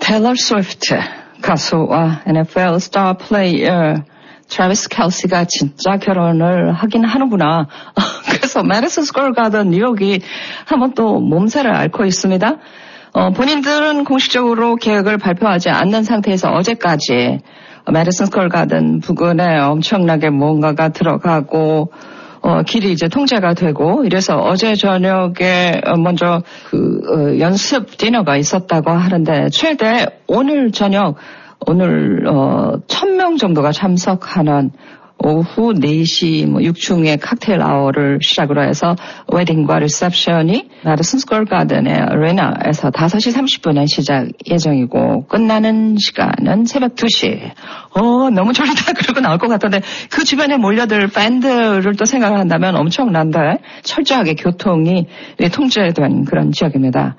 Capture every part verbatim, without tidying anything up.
테일러 스위프트 가수와 엔에프엘 스타 플레이어 트래비스 켈시가 진짜 결혼을 하긴 하는구나. 그래서 메디슨 스퀘어 가든 뉴욕이 한번 또 몸살을 앓고 있습니다. 어, 본인들은 공식적으로 계획을 발표하지 않는 상태에서 어제까지 메디슨 스퀘어 가든 부근에 엄청나게 뭔가가 들어가고 어, 길이 이제 통제가 되고 이래서 어제 저녁에 먼저 그 어, 연습 디너가 있었다고 하는데 최대 오늘 저녁 오늘 어, 천 명 정도가 참석하는 오후 네 시 뭐 육중의 칵테일 아워를 시작으로 해서 웨딩과 리셉션이 메디슨 스퀘어 가든의 아레나에서 다섯 시 삼십 분에 시작 예정이고 끝나는 시간은 새벽 두 시. 어, 너무 졸리다 그러고 나올 것 같던데 그 주변에 몰려들 밴드를 또 생각을 한다면 엄청난데 철저하게 교통이 통제된 그런 지역입니다.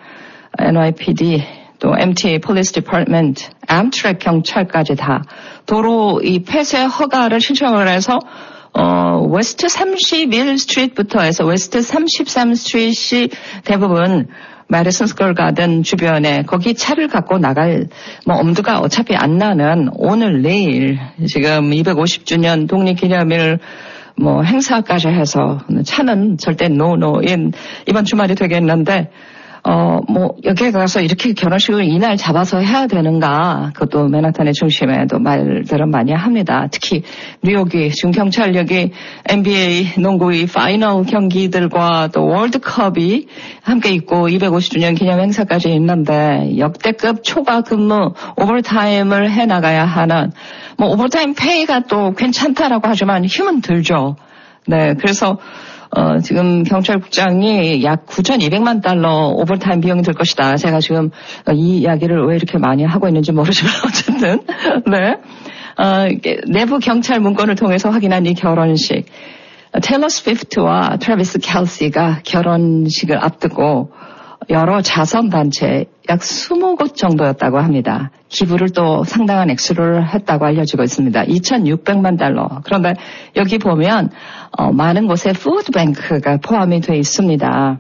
엔와이피디 또 엠티에이 폴리스 디파트먼트, 암트랙 경찰까지 다 도로 이 폐쇄 허가를 신청을 해서 어 웨스트 삼십일 스트리트부터 해서 웨스트 삼십삼 스트리트이 대부분 메디슨 스퀘어 가든 주변에 거기 차를 갖고 나갈 뭐 엄두가 어차피 안 나는 오늘 내일 지금 이백오십 주년 독립기념일 뭐 행사까지 해서 차는 절대 노노인 이번 주말이 되겠는데 어, 뭐, 여기에 가서 이렇게 결혼식을 이날 잡아서 해야 되는가. 그것도 맨하탄의 중심에도 말들은 많이 합니다. 특히 뉴욕이 지금 경찰력이 엔비에이 농구의 파이널 경기들과 또 월드컵이 함께 있고 이백오십 주년 기념 행사까지 있는데 역대급 초과 근무 오버타임을 해 나가야 하는 뭐 오버타임 페이가 또 괜찮다라고 하지만 힘은 들죠. 네, 그래서 어, 지금 경찰국장이 약 구천이백만 달러 오버타임 비용이 들 것이다. 제가 지금 이 이야기를 왜 이렇게 많이 하고 있는지 모르지만 어쨌든 네. 어, 내부 경찰 문건을 통해서 확인한 이 결혼식. 테일러 스위프트와 트래비스 켈시가 결혼식을 앞두고 여러 자선단체 약 이십 곳 정도였다고 합니다. 기부를 또 상당한 액수를 했다고 알려지고 있습니다. 이천육백만 달러. 그런데 여기 보면 어, 많은 곳에 푸드뱅크가 포함이 되어 있습니다.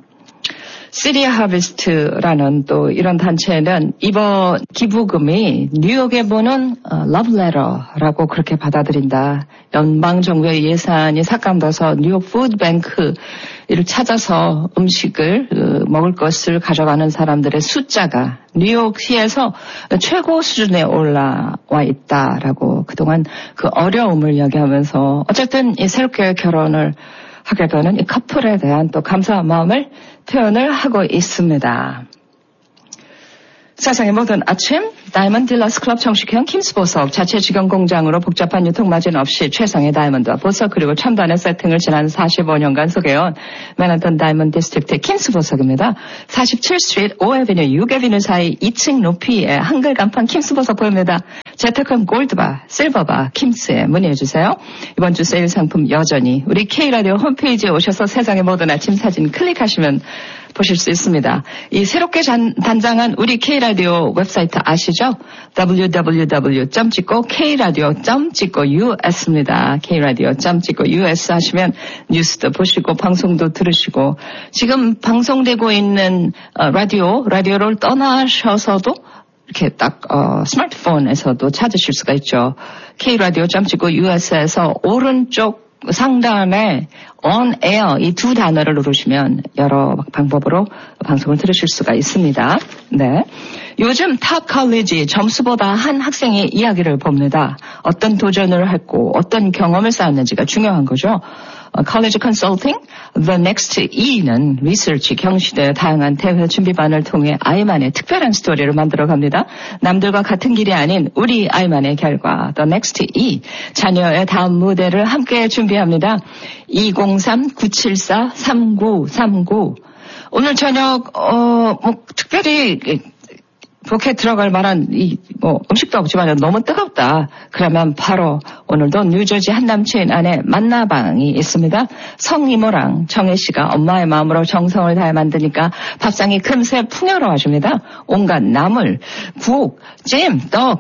시리아 하비스트라는 또 이런 단체는 이번 기부금이 뉴욕에 보는 어, 러브레터라고 그렇게 받아들인다. 연방정부의 예산이 삭감돼서 뉴욕 푸드뱅크 이를 찾아서 음식을 어, 먹을 것을 가져가는 사람들의 숫자가 뉴욕시에서 최고 수준에 올라와 있다라고 그동안 그 어려움을 이야기하면서 어쨌든 이 새롭게 결혼을 하게 되는 이 커플에 대한 또 감사한 마음을 표현을 하고 있습니다. 세상의 모든 아침 다이먼드 딜러스 클럽 정식형 킴스 보석 자체 직영 공장으로 복잡한 유통 마진 없이 최상의 다이먼드와 보석 그리고 첨단의 세팅을 지난 사십오 년간 소개해온 맨하탄 다이먼드 디스트릭트의 킴스 보석입니다. 사십칠 스트리트 오 애비뉴 육 애비뉴 사이 이 층 높이의 한글 간판 킴스 보석 보입니다. 재택홈 골드바, 실버바, 킴스에 문의해주세요. 이번 주 세일 상품 여전히 우리 K라디오 홈페이지에 오셔서 세상의 모든 아침 사진 클릭하시면 보실 수 있습니다. 이 새롭게 잔, 단장한 우리 K라디오 웹사이트 아시죠? 더블유 더블유 더블유 점 찍고 K라디오 점 찍고 유에스입니다. K라디오 점 찍고 유에스 하시면 뉴스도 보시고 방송도 들으시고 지금 방송되고 있는 어, 라디오, 라디오를 떠나셔서도 이렇게 딱 어, 스마트폰에서도 찾으실 수가 있죠. K라디오 점 찍고 유에스에서 오른쪽 상단에 on air 이 두 단어를 누르시면 여러 방법으로 방송을 들으실 수가 있습니다. 네. 요즘 탑 컬리지 점수보다 한 학생의 이야기를 봅니다. 어떤 도전을 했고 어떤 경험을 쌓았는지가 중요한 거죠. 컬리지 컨설팅, The Next E는 리서치, 경시대 다양한 대회 준비반을 통해 아이만의 특별한 스토리를 만들어갑니다. 남들과 같은 길이 아닌 우리 아이만의 결과, The Next E, 자녀의 다음 무대를 함께 준비합니다. 이공삼 구칠사 삼구삼구 오늘 저녁 어, 뭐 특별히 그렇게 들어갈 만한 이 뭐 음식도 없지만 너무 뜨겁다. 그러면 바로 오늘도 뉴저지 한 남친 안에 만나방이 있습니다. 성이모랑 정혜 씨가 엄마의 마음으로 정성을 다해 만드니까 밥상이 금세 풍요로워집니다. 온갖 나물, 국, 찜, 떡,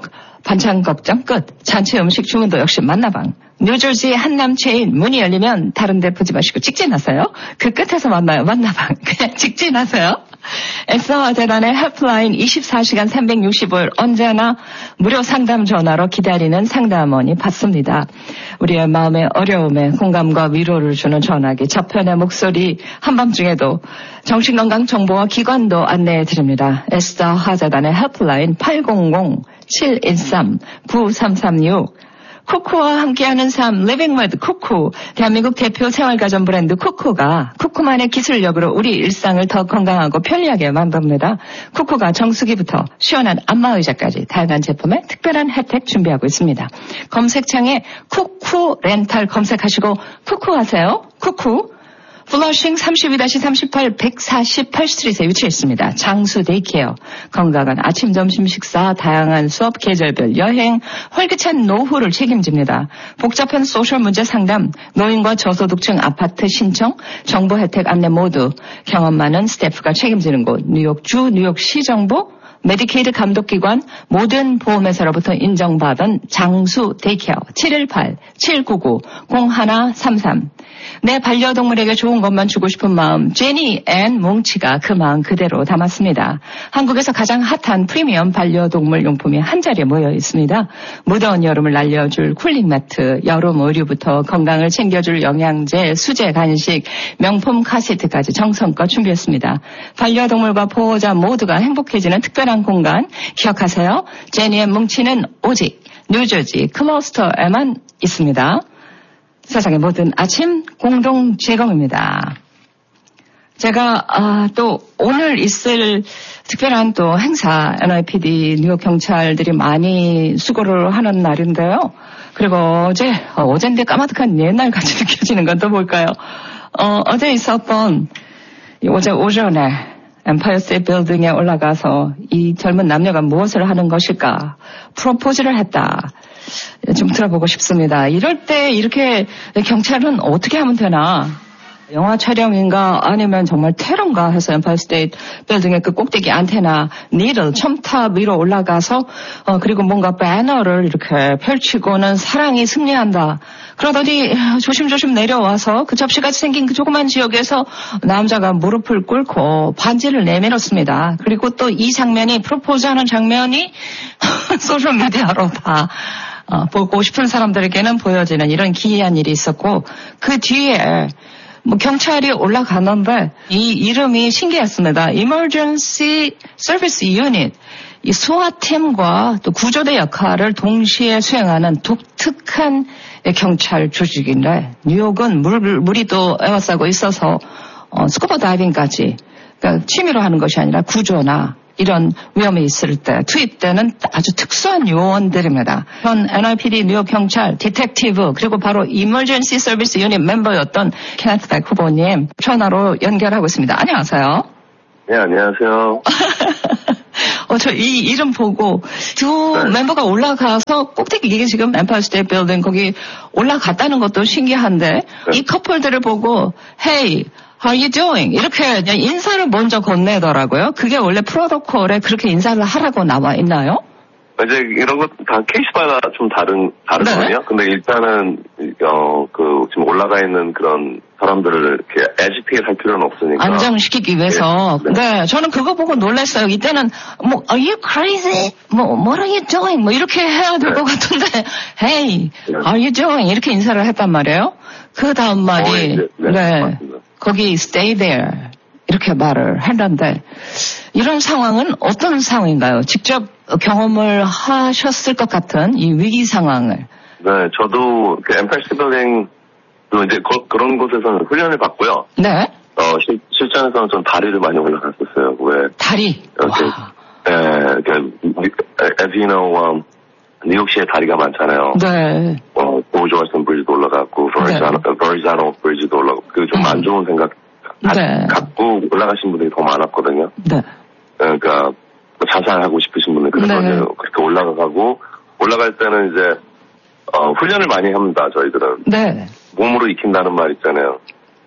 반찬 걱정 끝. 잔치 음식 주문도 역시 만나방. 뉴저지 한남 체인 문이 열리면 다른 데 보지 마시고 직진하세요. 그 끝에서 만나요. 만나방. 그냥 직진하세요. 에스더 재단의 헬프라인 이십사 시간 삼백육십오 일 언제나 무료 상담 전화로 기다리는 상담원이 받습니다. 우리의 마음의 어려움에 공감과 위로를 주는 전화기 저편의 목소리 한밤중에도 정신건강 정보와 기관도 안내해 드립니다. 에스더 하재단의 헬프라인 팔공공 칠일삼 구삼삼육 쿠쿠와 함께하는 삶, Living with 쿠쿠. 대한민국 대표 생활가전 브랜드 쿠쿠가 쿠쿠만의 기술력으로 우리 일상을 더 건강하고 편리하게 만듭니다. 쿠쿠가 정수기부터 시원한 안마의자까지 다양한 제품에 특별한 혜택 준비하고 있습니다. 검색창에 쿠쿠 렌탈 검색하시고 쿠쿠 하세요. 쿠쿠. 플러싱 삼십이 삼십팔 백사십팔 스트리트에 위치해 있습니다. 장수 데이케어, 건강한 아침 점심 식사, 다양한 수업, 계절별 여행, 활기찬 노후를 책임집니다. 복잡한 소셜 문제 상담, 노인과 저소득층 아파트 신청, 정보 혜택 안내 모두 경험 많은 스태프가 책임지는 곳, 뉴욕주, 뉴욕시 정부, 메디케이드 감독기관, 모든 보험회사로부터 인정받은 장수 데이케어 칠일팔 칠구구 공일삼삼. 내 반려동물에게 좋은 것만 주고 싶은 마음, 제니 앤 뭉치가 그 마음 그대로 담았습니다. 한국에서 가장 핫한 프리미엄 반려동물 용품이 한자리에 모여 있습니다. 무더운 여름을 날려줄 쿨링 매트, 여름 의류부터 건강을 챙겨줄 영양제, 수제 간식, 명품 카시트까지 정성껏 준비했습니다. 반려동물과 보호자 모두가 행복해지는 특별한 공간 기억하세요. 제니 앤 뭉치는 오직 뉴저지 클러스터에만 있습니다. 세상의 모든 아침 공동 제공입니다. 제가 아, 또 오늘 있을 특별한 또 행사 엔와이피디 뉴욕 경찰들이 많이 수고를 하는 날인데요. 그리고 어제 어, 어젠데 까마득한 옛날 같이 느껴지는 건 또 뭘까요? 어, 어제 있었던 어제 오전에 엠파이어 스테이트 빌딩에 올라가서 이 젊은 남녀가 무엇을 하는 것일까 프로포즈를 했다. 좀 들어보고 싶습니다. 이럴 때 이렇게 경찰은 어떻게 하면 되나? 영화 촬영인가 아니면 정말 테러인가 해서 엠파이어 스테이트 빌딩의 그 꼭대기 안테나 니들 첨탑 위로 올라가서 어 그리고 뭔가 배너를 이렇게 펼치고는 사랑이 승리한다. 그러더니 조심조심 내려와서 그 접시같이 생긴 그 조그만 지역에서 남자가 무릎을 꿇고 반지를 내밀었습니다. 그리고 또 이 장면이 프로포즈하는 장면이 소셜미디어로 다 어, 보고 싶은 사람들에게는 보여지는 이런 기이한 일이 있었고 그 뒤에 뭐 경찰이 올라갔는데 이 이름이 신기했습니다. Emergency Service Unit. 이 소아팀과 또 구조대 역할을 동시에 수행하는 독특한 경찰 조직인데 뉴욕은 물, 물이 또 에워싸고 있어서 어, 스쿠버 다이빙까지 그러니까 취미로 하는 것이 아니라 구조나 이런 위험이 있을 때 투입되는 아주 특수한 요원들입니다. 현 엔와이피디 뉴욕 경찰 디텍티브 그리고 바로 이머전시 서비스 유닛 멤버였던 케네트 백 후보님 전화로 연결하고 있습니다. 안녕하세요. 네, 안녕하세요. 어, 저 이 이름 보고 두 네. 멤버가 올라가서 꼭대기 이게 지금 엠파이어 스테이트 빌딩 거기 올라갔다는 것도 신기한데 네. 이 커플들을 보고 Hey, how are you doing? 이렇게 그냥 인사를 먼저 건네더라고요. 그게 원래 프로토콜에 그렇게 인사를 하라고 나와 있나요? 이제 이런 것 다 케이스마다 좀 다른 다르거든요. 네. 근데 일단은 어 그 지금 올라가 있는 그런 사람들을 이렇게 에지테이트 할 필요는 없으니까 안정시키기 위해서. 네. 네. 네, 저는 그거 보고 놀랐어요. 이때는 뭐 Are you crazy? 뭐 What are you doing? 뭐 이렇게 해야 될 것 네. 같은데 Hey, 네. Are you doing? 이렇게 인사를 했단 말이에요. 그 다음 말이 어, 네, 네, 네. 거기 Stay there 이렇게 말을 했는데 이런 상황은 어떤 상황인가요? 직접 경험을 하셨을 것 같은 이 위기 상황을. 네, 저도 그 엠파이어 스테이트 빌딩도 이제 거, 그런 곳에서는 훈련을 받고요. 네. 어, 실, 실전에서는 좀 다리를 많이 올라갔었어요. 왜? 다리? 이렇게, 네, 이렇게, as you know, um, 뉴욕시에 다리가 많잖아요. 네. 어, 보조월슨 브리지도 올라갔고, 버리자노, 네. 버리자노 브리지도 올라갔고, 그 좀 안 좋은 생각 네. 갖고 올라가신 분들이 더 많았거든요. 네. 그러니까, 자살하고 싶으신 분들, 그래서 네. 그렇게 올라가고, 올라갈 때는 이제, 어, 훈련을 많이 합니다, 저희들은. 네. 몸으로 익힌다는 말 있잖아요.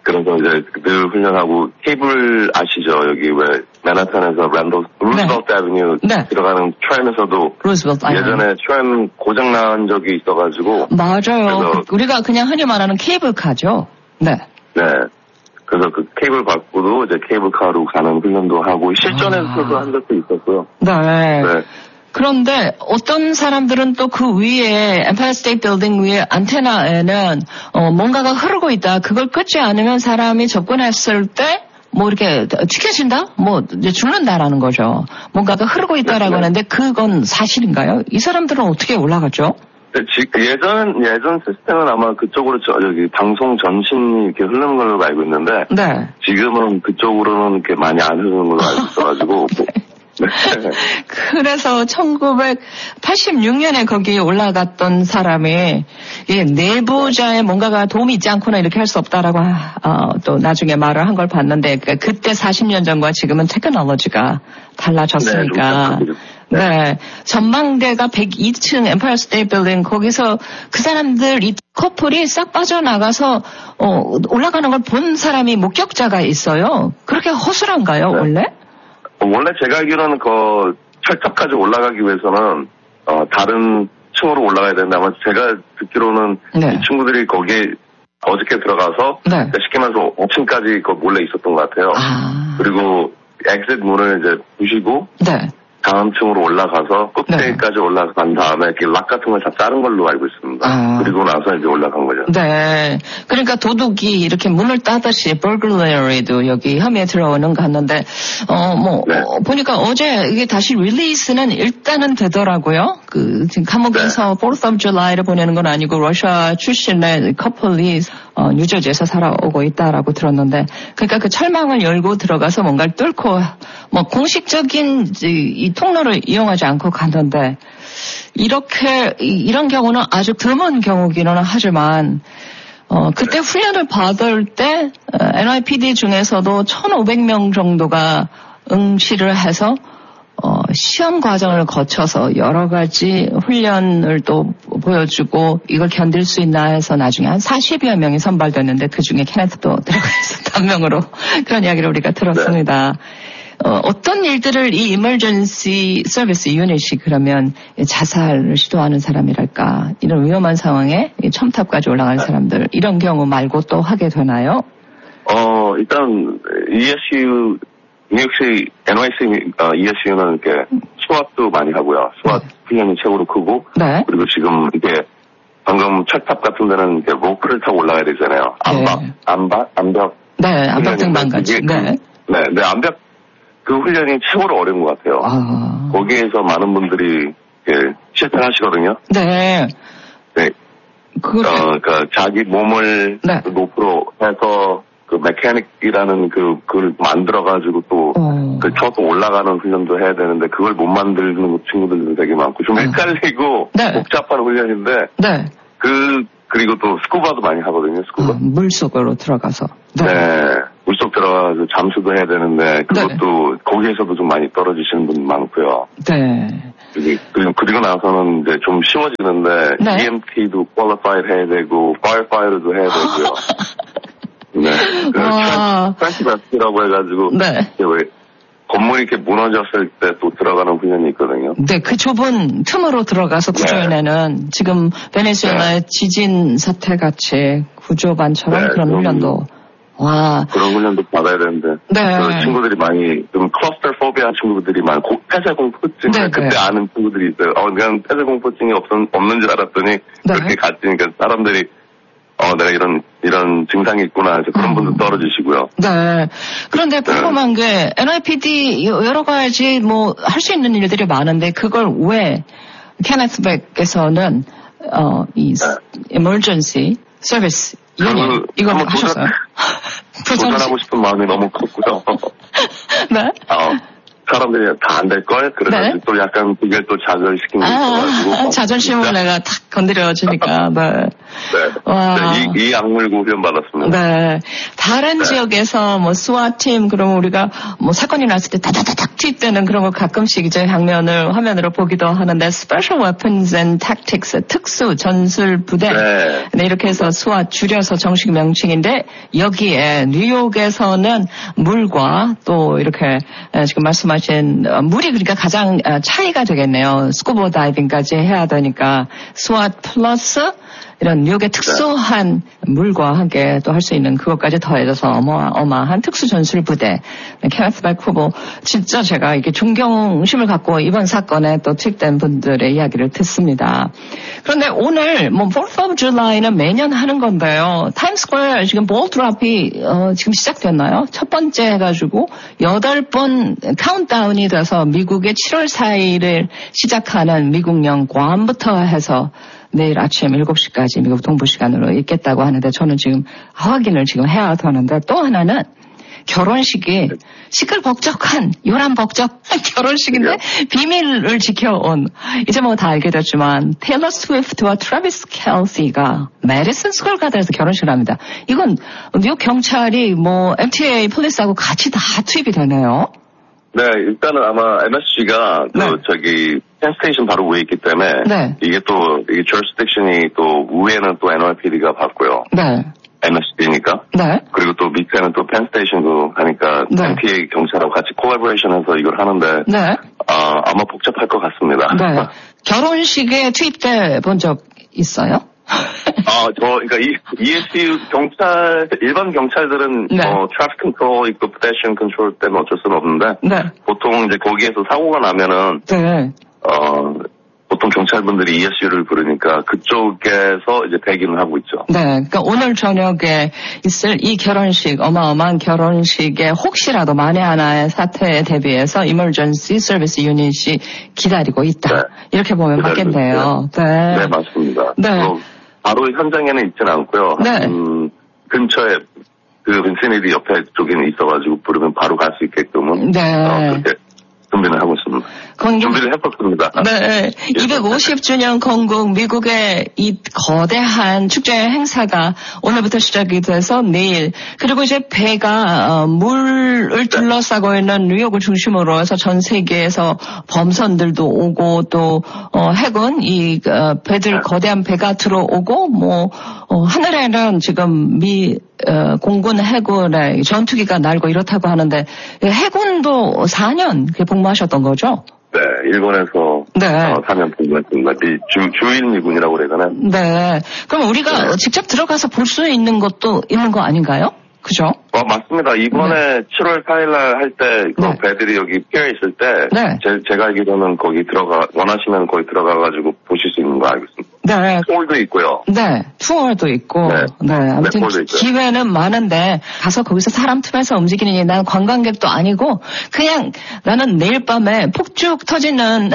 그래서 이제 늘 훈련하고 케이블 아시죠? 여기 왜 맨하탄에서 랜도 루스벨트 아비뉴 네. 들어가는 트램에서도 예전에 트램 고장 난 적이 있어가지고 맞아요. 우리가 그냥 흔히 말하는 케이블카죠. 네. 네. 그래서 그 케이블 받고도 이제 케이블카로 가는 훈련도 하고 실전에서도 아. 한 적도 있었고요. 네. 네. 그런데 어떤 사람들은 또 그 위에 엠파이어 스테이트 빌딩 위에 안테나에는 어, 뭔가가 흐르고 있다. 그걸 끊지 않으면 사람이 접근했을 때 뭐 이렇게 튀겨진다? 뭐 이제 죽는다라는 거죠. 뭔가가 흐르고 있다라고 네. 하는데 그건 사실인가요? 이 사람들은 어떻게 올라갔죠? 네, 예전 예전 시스템은 아마 그쪽으로 저, 여기 방송 전신이 이렇게 흐르는 걸로 알고 있는데 네. 지금은 그쪽으로는 이렇게 많이 안 흐르는 걸로 알고 있어가지고. 네. 그래서 천구백팔십육 년에 거기에 올라갔던 사람이 예, 내부자의 뭔가가 도움이 있지 않거나 이렇게 할 수 없다라고 어, 또 나중에 말을 한 걸 봤는데 그, 그때 사십 년 전과 지금은 테크놀로지가 달라졌으니까 네, 네. 전망대가 백이 층 엠파이어 스테이트 빌딩 거기서 그 사람들 이 커플이 싹 빠져나가서 어, 올라가는 걸 본 사람이 목격자가 있어요. 그렇게 허술한가요 네. 원래? 원래 제가 알기로는 그 철탑까지 올라가기 위해서는 어 다른 층으로 올라가야 되는데 아마 제가 듣기로는 네. 이 친구들이 거기에 어저께 들어가서 네. 쉽게 말해서 오 층까지 그 몰래 있었던 것 같아요. 아. 그리고 엑sit 문을 이제 부시고 네. 다음 층으로 올라가서 꼭대기까지 네. 올라간 다음에 이렇게 락 같은 걸 다 자른 걸로 알고 있습니다. 아. 그리고 나서 이제 올라간 거죠. 네. 그러니까 도둑이 이렇게 문을 따듯이 burglary도 여기 혐의에 들어오는 거 같는데, 어, 뭐, 네. 어, 보니까 어제 이게 다시 릴리스는 일단은 되더라고요. 그, 지금 감옥에서 네. fourth of July를 보내는 건 아니고 러시아 출신의 커플이 어, 뉴저지에서 살아오고 있다라고 들었는데, 그러니까 그 철망을 열고 들어가서 뭔가를 뚫고, 뭐, 공식적인 이, 이 통로를 이용하지 않고 갔는데, 이렇게, 이, 이런 경우는 아주 드문 경우기는 하지만, 어, 그때 훈련을 받을 때, 엔와이피디 중에서도 천오백 명 정도가 응시를 해서, 어, 시험 과정을 거쳐서 여러 가지 훈련을 또 보여주고 이걸 견딜 수 있나 해서 나중에 한 사십여 명이 선발됐는데 그 중에 케네트도 들어가 있었던 명으로 그런 이야기를 우리가 들었습니다. 네. 어, 어떤 일들을 이 이머전시 서비스 유닛이 그러면 자살을 시도하는 사람이랄까 이런 위험한 상황에 첨탑까지 올라가는 사람들 이런 경우 말고 또 하게 되나요? 어, 일단 이에스유 뉴욕시 엔와이씨 어, 이에스유는 이렇게 수압도 많이 하고요. 수압 네. 훈련이 최고로 크고 네. 그리고 지금 이게 방금 철탑 같은 데는 이제 로프를 타고 올라가야 되잖아요. 암박, 네. 암박, 암벽. 네, 암벽등반 같이. 네. 네, 네, 암벽 그 훈련이 최고로 어려운 것 같아요. 아. 거기에서 많은 분들이 이렇게 실패를 하시거든요. 네. 네. 그, 어, 그러니까 자기 몸을 네. 로프로 해서 그 메카닉이라는 그 그걸 만들어가지고 또 그 처음 올라가는 훈련도 해야 되는데 그걸 못 만드는 친구들도 되게 많고 좀 헷갈리고 네. 복잡한 훈련인데 네. 그 그리고 또 스쿠바도 많이 하거든요. 스쿠바. 아, 물속으로 들어가서. 네. 네. 물속 들어가서 잠수도 해야 되는데 그것도 네. 거기에서도 좀 많이 떨어지시는 분 많고요. 네. 그리고 그리고 나서는 이제 좀 쉬워지는데 네. 이엠티도 퀄리파이드 해야 되고 파이어파이터도 해야 되고요. 네. 트랜스 레스큐라고 해가지고. 네. 왜 건물이 이렇게 무너졌을 때 또 들어가는 훈련이 있거든요. 네. 그 좁은 틈으로 들어가서 구조해내는 네. 지금 베네수엘라의 네. 지진 사태 같이 구조반처럼 네, 그런 훈련도. 와. 그런 훈련도 받아야 되는데. 네. 그 친구들이 많이, 좀 클러스터포비아 친구들이 많고, 폐쇄공포증. 네, 그때 네. 아는 친구들이 있어요. 어, 그냥 폐쇄공포증이 없, 없는 줄 알았더니, 네. 그렇게 갔으니까 사람들이, 어, 내가 이런, 이런 증상이 있구나 해서 그런 음. 분도 떨어지시고요. 네. 그런데 궁금한 네. 게, 엔와이피디 여러 가지 뭐, 할 수 있는 일들이 많은데, 그걸 왜, 케네스 백에서는, 어, 이, 네. emergency service, 이건, 이걸 하셨어요? 도전, 도전하고 싶은 마음이 너무 컸고요. 네? 어, 사람들이 다 안 될 걸. 그래서 네. 또 약간 그게 또 자극시킨 게 있어가지고. 아, 자존심을 진짜? 내가 탁 건드려주니까. 네. 네. 와. 네. 이, 이 악물고 후원 받았습니다. 네. 다른 네. 지역에서 뭐 스와팀 그러면 우리가 뭐 사건이 났을 때 다다다닥 투입되는 그런 거 가끔씩 이제 장면을 화면으로 보기도 하는데 Special Weapons and Tactics 특수 전술 부대. 네. 네. 이렇게 해서 스와 줄여서 정식 명칭인데 여기에 뉴욕에서는 물과 또 이렇게 지금 말씀하신 물이 그러니까 가장 차이가 되겠네요. 스쿠버 다이빙까지 해야 되니까 스왓 플러스 이런 뉴욕의 특수한 네. 물과 함께 또 할 수 있는 그것까지 더해져서 어마어마한 특수 전술 부대. 케네스 발쿠버 진짜 제가 이렇게 존경심을 갖고 이번 사건에 또 투입된 분들의 이야기를 듣습니다. 그런데 오늘 뭐 fourth of July는 매년 하는 건데요. 타임스퀘어 지금 볼 드롭이 어, 지금 시작됐나요? 첫 번째 해가지고 여덟 번 카운트다운이 돼서 미국의 칠월 사일을 시작하는 미국령 괌부터 해서 내일 아침 일곱 시까지 미국 동부 시간으로 있겠다고 하는데 저는 지금 확인을 지금 해야 하는데 또 하나는 결혼식이 시끌벅적한 요란벅적한 결혼식인데 비밀을 지켜온 이제 뭐 다 알게 됐지만 테일러 스위프트와 트래비스 켈시가 메디슨 스퀘어 가든에서 결혼식을 합니다. 이건 뉴욕 경찰이 뭐 엠티에이 폴리스하고 같이 다 투입이 되네요. 네, 일단은 아마 엠에스지가 네. 그 저기 펜스테이션 바로 위에 있기 때문에 네. 이게 또 이게 jurisdiction이 또 위에는 또 엔와이피디가 받고요. 네. 엠에스지니까. 네. 그리고 또 밑에는 또 펜스테이션도 하니까 네. 엠티에이 경찰하고 같이 콜라보레이션해서 이걸 하는데 네. 아, 아마 복잡할 것 같습니다. 네. 결혼식에 투입돼 본 적 있어요? 아, 저, 그러니까 이 이에스유 경찰 일반 경찰들은 네. 어 트래픽 컨트롤 있고 pedestrian 컨트롤 때문에 어쩔 수는 없는데 네. 보통 이제 거기에서 사고가 나면은 네. 어 보통 경찰분들이 이에스유를 부르니까 그쪽에서 이제 대기는 하고 있죠. 네, 그러니까 오늘 저녁에 있을 이 결혼식, 어마어마한 결혼식에 혹시라도 만에 하나의 사태에 대비해서 Emergency Service Unit이 기다리고 있다. 네. 이렇게 보면 맞겠네요. 네. 네, 네 맞습니다. 네. 바로 현장에는 있지는 않고요. 네. 음, 근처에 그 빈시니디 옆에 쪽에는 있어가지고 부르면 바로 갈 수 있게끔은 네. 어, 그렇게 준비를 하고 있습니다. 건국, 준비를 해봤습니다. 네. 이백오십 주년 건국 미국의 이 거대한 축제 행사가 오늘부터 시작이 돼서 내일 그리고 이제 배가 어, 물을 둘러싸고 있는 뉴욕을 중심으로 해서 전 세계에서 범선들도 오고 또 어, 해군 이 어, 배들 네. 거대한 배가 들어오고 뭐 어, 하늘에는 지금 미 어, 공군 해군의 전투기가 날고 이렇다고 하는데 해군도 사 년 복무하셨던 거죠? 네, 일본에서 네. 어, 사 년 복무했습니다. 주, 주일 미군이라고 그러잖아요. 네. 그럼 우리가 네. 직접 들어가서 볼 수 있는 것도 있는 거 아닌가요? 그죠? 어, 맞습니다. 이번에 네. 칠월 사일날 할 때 그 네. 배들이 여기 피어 있을 때 네. 제, 제가 알기로는 거기 들어가 원하시면 거기 들어가가지고 보실 수 있는 거 알고 있습니다. 네. 투어도 있고요. 네. 투어도 있고. 네. 네. 아무튼 네, 기회는 많은데 가서 거기서 사람 틈에서 움직이니 나는 관광객도 아니고 그냥 나는 내일 밤에 폭죽 터지는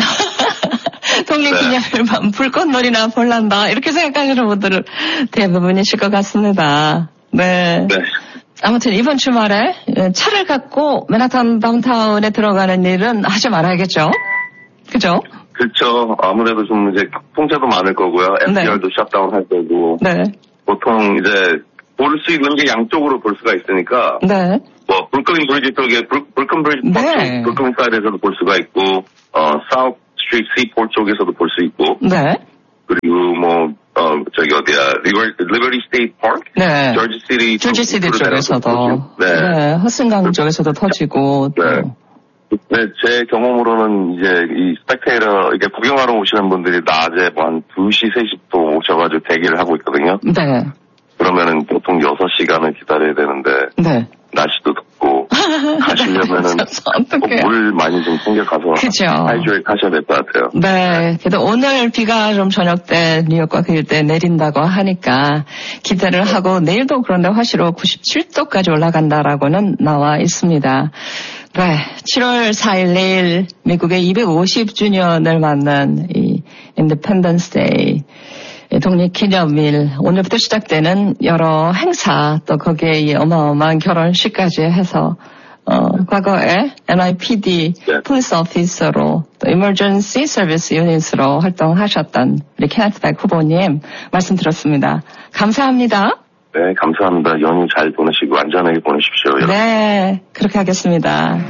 독립기념일밤 네. 불꽃놀이나 볼란다 이렇게 생각하시는 분들은 대부분이실 것 같습니다. 네. 네. 아무튼 이번 주말에 차를 갖고 맨하탄 다운타운에 들어가는 일은 하지 말아야겠죠? 그죠? 그렇죠. 아무래도 좀 이제 통제도 많을 거고요. 에프디알도 네. 셧다운 할 거고. 네. 보통 이제 볼 수 있는 게 양쪽으로 볼 수가 있으니까. 네. 뭐 브루클린 브리지 쪽에 브루클린 브리지 네. 브루클린 사이드에서도 볼 수가 있고, 어 사우스 스트리트 시포트 쪽에서도 볼 수 있고. 네. 그리고 뭐 어 저기 어디야 리버티 스테이트 파크. 네. 조지 시티. 조지 시티 쪽에서도. 네. 네. 허슨강 쪽에서도 터지고. 네. 네, 제 경험으로는 이제 이 스펙테이터 이게 구경하러 오시는 분들이 낮에 뭐 한 두 시, 세 시부터 오셔가지고 대기를 하고 있거든요. 네. 그러면은 보통 여섯 시간을 기다려야 되는데. 네. 날씨도 덥고 가시려면은 꼭 물 많이 좀 챙겨가서 그죠. 하이드레이트 하셔야 될 것 같아요. 네. 그래도 오늘 비가 좀 저녁 때 뉴욕과 그일 때 내린다고 하니까 기대를 하고 내일도 그런데 화시로 구십칠 도까지 올라간다라고는 나와 있습니다. 네. 칠월 사일 내일 미국의 이백오십 주년을 맞는 이 인디펜던스 데이 독립기념일 오늘부터 시작되는 여러 행사 또 거기에 이 어마어마한 결혼식까지 해서 어, 과거에 엔와이피디 네. 폴리스 오피서로 또 Emergency Service Unit으로 활동하셨던 우리 케네스 백 후보님 말씀 들었습니다. 감사합니다. 네, 감사합니다. 연휴 잘 보내시고 안전하게 보내십시오. 여러분. 네, 그렇게 하겠습니다.